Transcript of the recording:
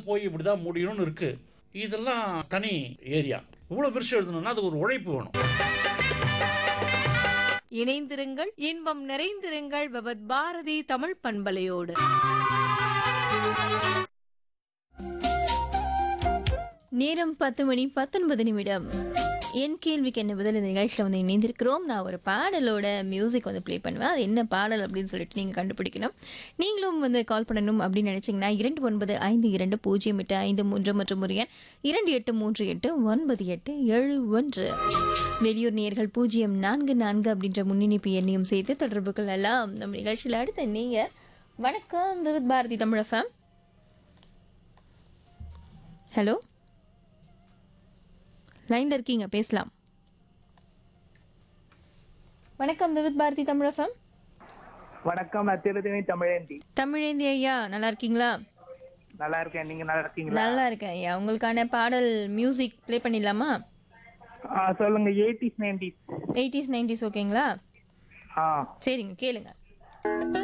போய் இப்படி தான் முடியணும்னு இருக்கு. இதெல்லாம் தனி ஏரியா. இவ்வளோ பெருசு எழுதணும்னா அது ஒரு உழைப்பு வேணும். இணைந்திருங்கள், இன்பம் நிறைந்திருங்கள் விவித் பாரதி தமிழ் பண்பலையோடு. நேரம் 10:19 என் கேள்விக்கு என்ன பதில் இந்த நிகழ்ச்சியில் வந்து இணைந்திருக்கிறோம். நான் ஒரு பாடலோட மியூசிக் வந்து ப்ளே பண்ணுவேன். அது என்ன பாடல் அப்படின்னு சொல்லிட்டு நீங்கள் கண்டுபிடிக்கணும். நீங்களும் வந்து கால் பண்ணணும் அப்படின்னு நினச்சிங்கன்னா 29520853 மற்றும் ஒரு எண் 28389871. வெளியூர் நேயர்கள் 044 அப்படின்ற முன்னிணைப்பு எண்ணையும் சேர்த்து தொடர்பு கொள்ளலாம். நம்ம நிகழ்ச்சியில் அடுத்த நீங்கள் வணக்கம் விவித் பாரதி தமிழ் FM. ஹலோ, லைன்ல இருக்கீங்க, பேசலாம். வணக்கம் விவித் பாரதி தமிழ் FM. வணக்கம், நான் திருத்தணி தமிழேந்தி. தமிழேந்தி ஐயா, நல்லா இருக்கீங்களா? நல்லா இருக்கேன், நீங்க நல்லா இருக்கீங்களா? நல்லா இருக்கேன் ஐயா. உங்களுக்கான பாடல் மியூசிக் ப்ளே பண்ணிடலாமா? சொல்லுங்க. 80s 90s 80s 90s ஓகேங்களா? ஆ சரிங்க, கேளுங்க.